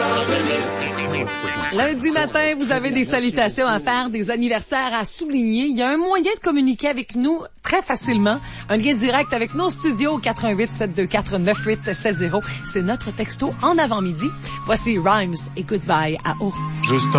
Lundi matin, vous avez des salutations à faire, des anniversaires à souligner. Il y a un moyen de communiquer avec nous très facilement. Un lien direct avec nos studios 88-724-9870. C'est notre texto en avant-midi. Voici Rhymes et Goodbye à O.